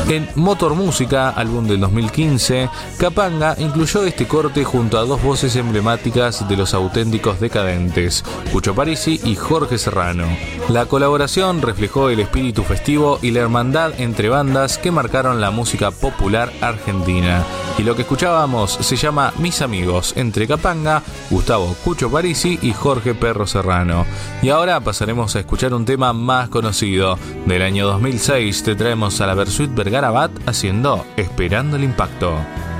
En Motor Música, álbum del 2015, Capanga incluyó este corte junto a dos voces emblemáticas de Los Auténticos Decadentes, Cucho Parisi y Jorge Serrano. La colaboración reflejó el espíritu festivo y la hermandad entre bandas que marcaron la música popular argentina. Y lo que escuchábamos se llama Mis Amigos, entre Capanga, Gustavo Cucho Parisi y Jorge Perro Serrano. Y ahora pasaremos a escuchar un tema más conocido. Del año 2006 te traemos a la Versuit Vergara Bat haciendo Esperando el Impacto.